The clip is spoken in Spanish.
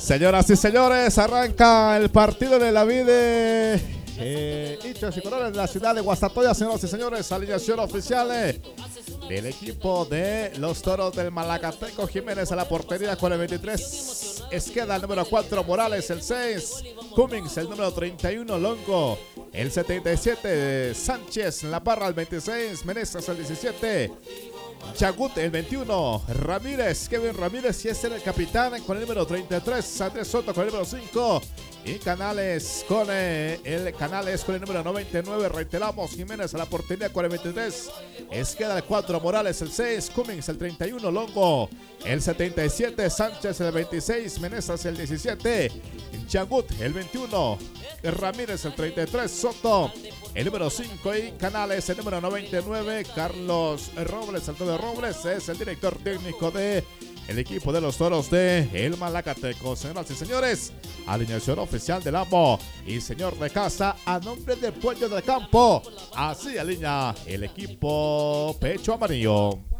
Señoras y señores, arranca el partido de la vida. Hinchas y colores de la ciudad de Guastatoya, señoras y señores, alineación oficial del equipo de los Toros del Malacateco. Jiménez a la portería con el 23, Esqueda el número 4, Morales el 6, Cummings el número 31, Longo el 77, Sánchez en la barra el 26, Meneses el 17, Chagut el 21, Ramírez, Kevin Ramírez y es el capitán con el número 33, Andrés Soto con el número 5 y Canales con el número 99. Reiteramos, Jiménez a la portería con el 23, Esqueda el 4, Morales el 6, Cummings el 31, Longo el 77, Sánchez el 26, Meneses el 17, Chagut el 21, Ramírez el 33, Soto el número 5 y Canales el número 99. Carlos Robles, Antonio Robles es el director técnico de el equipo de los Toros de el Malacateco. Señoras y señores, alineación oficial del amo y señor de casa a nombre de Puello del Campo. Así alinea el equipo Pecho Amarillo.